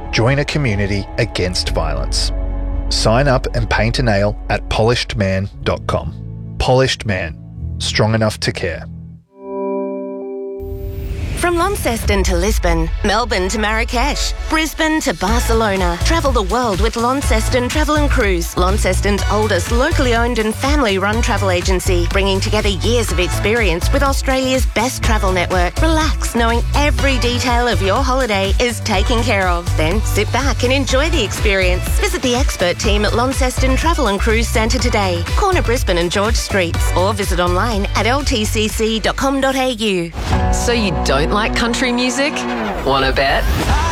Join a community against violence. Sign up and paint a nail at polishedman.com. Polished Man. Strong enough to care. From Launceston to Lisbon, Melbourne to Marrakesh, Brisbane to Barcelona. Travel the world with Launceston Travel and Cruise. Launceston's oldest locally owned and family-run travel agency, bringing together years of experience with Australia's best travel network. Relax, knowing every detail of your holiday is taken care of. Then sit back and enjoy the experience. Visit the expert team at Launceston Travel and Cruise Centre today, corner Brisbane and George Streets, or visit online at ltcc.com.au. So you don't like country music? Wanna bet?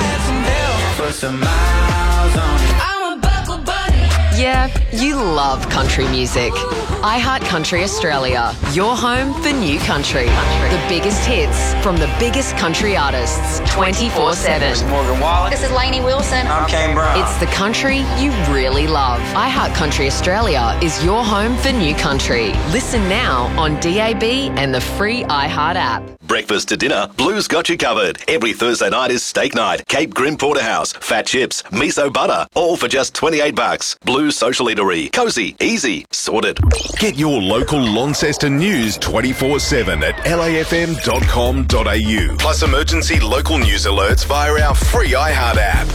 Yeah, you love country music. iHeart Country Australia, your home for new country. The biggest hits from the biggest country artists, 24/7. Morgan Wallen. This is Lainey Wilson. I'm Kane Brown. It's the country you really love. iHeart Country Australia is your home for new country. Listen now on DAB and the free iHeart app. Breakfast to dinner, Blue's got you covered. Every Thursday night is steak night. Cape Grim Porterhouse, fat chips, miso butter, all for just $28. Blue's social eatery. Cozy, easy, sorted. Get your local Launceston news 24/7 at lafm.com.au. Plus emergency local news alerts via our free iHeart app.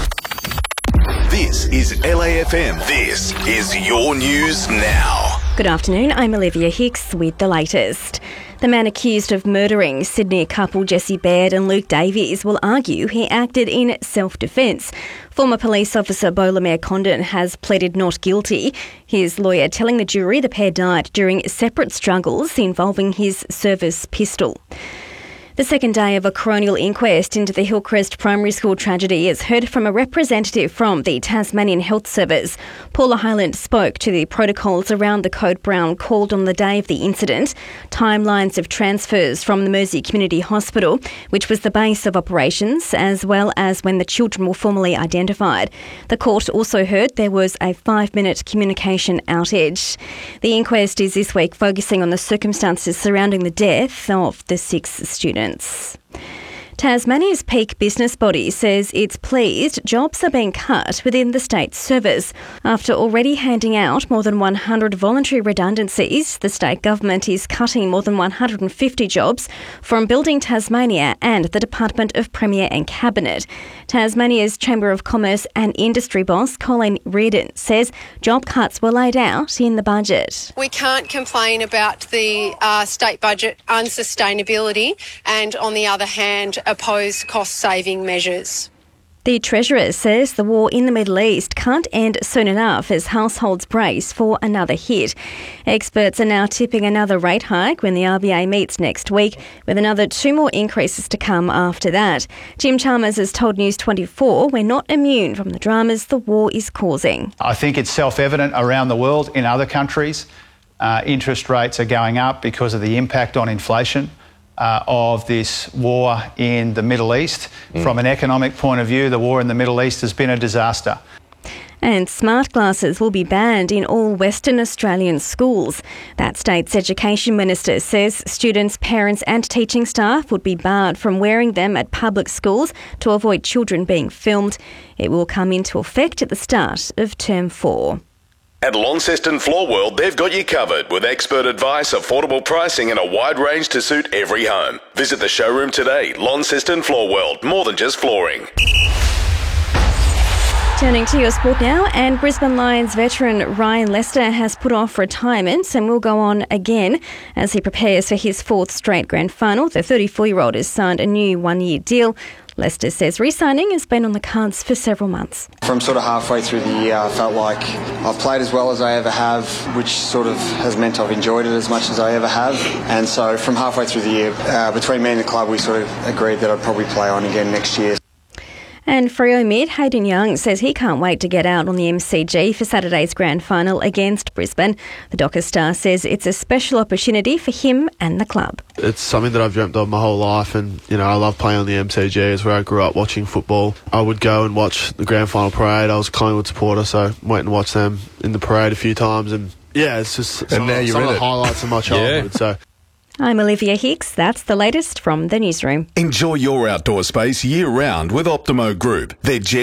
This is LAFM. This is your news now. Good afternoon, I'm Olivia Hicks with the latest. The man accused of murdering Sydney couple Jesse Baird and Luke Davies will argue he acted in self-defence. Former police officer Bolamere Condon has pleaded not guilty. His lawyer telling the jury the pair died during separate struggles involving his service pistol. The second day of a coronial inquest into the Hillcrest Primary School tragedy is heard from a representative from the Tasmanian Health Service. Paula Hyland spoke to the protocols around the Code Brown called on the day of the incident, timelines of transfers from the Mersey Community Hospital, which was the base of operations, as well as when the children were formally identified. The court also heard there was a 5-minute communication outage. The inquest is this week focusing on the circumstances surrounding the death of the 6 students. Tasmania's peak business body says it's pleased jobs are being cut within the state service. After already handing out more than 100 voluntary redundancies, the state government is cutting more than 150 jobs from Building Tasmania and the Department of Premier and Cabinet. Tasmania's Chamber of Commerce and Industry boss, Colleen Reardon, says job cuts were laid out in the budget. We can't complain about the state budget unsustainability and, on the other hand, oppose cost-saving measures. The Treasurer says the war in the Middle East can't end soon enough as households brace for another hit. Experts are now tipping another rate hike when the RBA meets next week, with another 2 more increases to come after that. Jim Chalmers has told News 24 we're not immune from the dramas the war is causing. I think it's self-evident around the world in other countries. Interest rates are going up because of the impact on inflation of this war in the Middle East. From an economic point of view, the war in the Middle East has been a disaster. And smart glasses will be banned in all Western Australian schools. That state's education minister says students, parents and teaching staff would be barred from wearing them at public schools to avoid children being filmed. It will come into effect at the start of Term 4. At Launceston Floor World, they've got you covered with expert advice, affordable pricing and a wide range to suit every home. Visit the showroom today. Launceston Floor World, more than just flooring. Turning to your sport now, and Brisbane Lions veteran Ryan Lester has put off retirement and will go on again as he prepares for his 4th straight grand final. The 34-year-old has signed a new 1-year deal. Lester says re-signing has been on the cards for several months. From sort of halfway through the year, I felt like I've played as well as I ever have, which sort of has meant I've enjoyed it as much as I ever have. And so from halfway through the year, between me and the club, we sort of agreed that I'd probably play on again next year. And Freo mid Hayden Young says he can't wait to get out on the MCG for Saturday's grand final against Brisbane. The Dockers star says it's a special opportunity for him and the club. It's something that I've dreamt of my whole life, and I love playing on the MCG. It's where I grew up watching football. I would go and watch the grand final parade. I was a Collingwood supporter, so I went and watched them in the parade a few times, and yeah, it's just some of the highlights of my childhood. So. I'm Olivia Hicks. That's the latest from the newsroom. Enjoy your outdoor space year-round with Optimo Group. They're